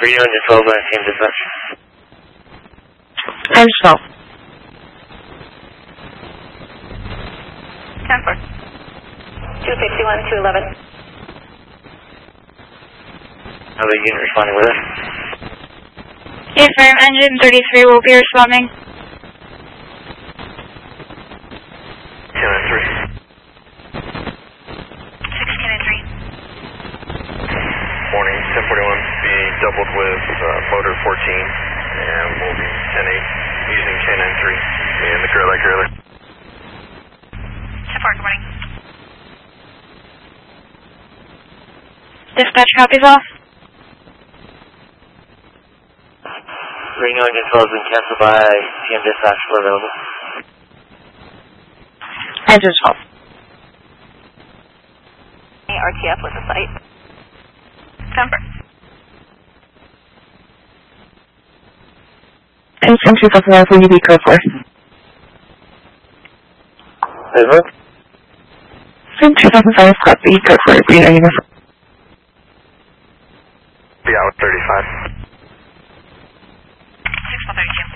Reno and 12 on team dispatch. And 12. 10-4. 251, 211. How the unit responding with us? Yes, firm. Engine 33 will be responding. 10-3. 16-3. Morning, 1041, be doubled with motor 14, and we'll be 10-8 using 10-3 and the girl like earlier. Support, good morning. Dispatch copies off. Reno engine 12 has been canceled by TM dispatch for available. Engine 12. RTF with the site. 10-4. And from 2005, will you be code 4? Over. From 2005, copy, code 4, Reno uniform. Be out 35. 632.